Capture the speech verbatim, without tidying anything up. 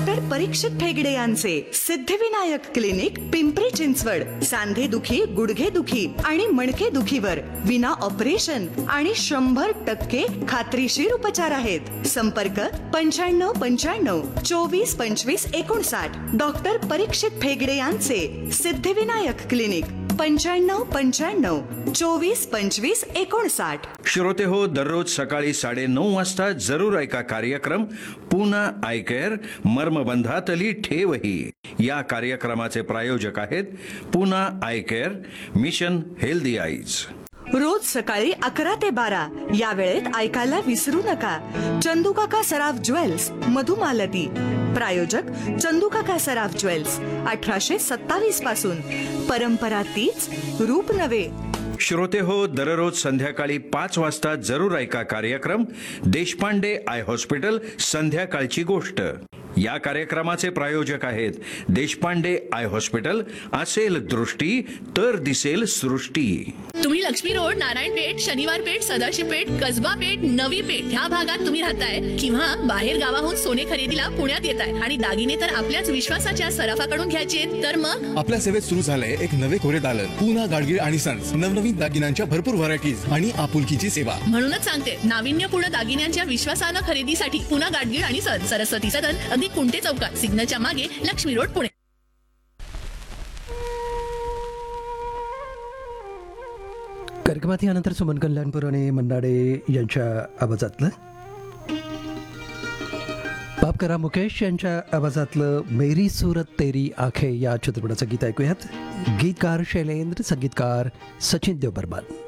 Doctor परीक्षित भेगडे यांचे Siddhivinayak clinic Pimpri Chinchwad सांधेदुखी, गुडघेदुखी आणि मणकेदुखीवर विना ऑपरेशन आणि शंभर टक्के खात्रीशीर उपचार आहेत. संपर्क पंच्याण्णव पंच्याण्णव चोवीस पंचवीस एकोणसाठ. डॉक्टर परीक्षित भेगडे यांचे सिद्धिविनायक क्लिनिक पंच्याण्णव पंच्याण्णव चोवीस पंचवीस एकोणसाठ. श्रोते हो, दररोज सकाळी साडे नऊ वाजता जरूर ऐका कार्यक्रम पुना आय केअर मर्मबंधातली ठेवही. या कार्यक्रमाचे प्रायोजक आहेत Poona I care, mission healthy eyes. रोज सकाळी अकरा ते बारा या वेळेत ऐकायला विसरू नका. चंदूकाका सराफ ज्वेल्स, मधुमालती. प्रायोजक चंदूकाका सराफ ज्वेल्स, अठराशे सत्तावीस पासून. परंपरा तीच, रूप नवे. श्रोते हो, दररोज संध्याकाळी पाच वाजता जरूर ऐका कार्यक्रम देशपांडे आय हॉस्पिटल संध्याकाळची गोष्ट. या कार्यक्रमाचे प्रायोजक आहेत देशपांडे आय हॉस्पिटल. असेल दृष्टी तर दिसेल सृष्टी. तुम्ही लक्ष्मी रोड, नारायणपेठ, शनिवार पेठ, सदाशिव पेठ, कसबा पेठ, नवी पेठ ह्या भागात तुम्ही राहताय किंवा बाहेर गावाहून सोने खरेदीला पुण्यात येताय आणि दागिने तर आपल्याच विश्वासाच्या सराफाकडून घ्यायचे, तर मग आपल्या सेवेत सुरू झालंय एक नवे कोरे दालन, पुना गाडगीळ आणि सन्स. नवनवीन दागिन्यांच्या भरपूर व्हरायटीज आणि आपुलकीची सेवा. म्हणूनच सांगते, नाविन्यपूर्ण दागिन्यांच्या विश्वासानं खरेदीसाठी पुना गाडगीळ आणि सन्स, सरस्वती सदन, अगदी कुंटे चौकात, सिग्नलच्या मागे, लक्ष्मी रोड, पुणे. कार्यक्रमात यानंतर सुमन कल्याणपूर आणि मन्नाडे यांच्या आवाजातलं, माफ करा मुकेश यांच्या आवाजातलं मेरी सूरत तेरी आंखें या चित्रपटाचं गीत ऐकूयात. गीतकार शैलेंद्र, संगीतकार सचिन देव बर्मन.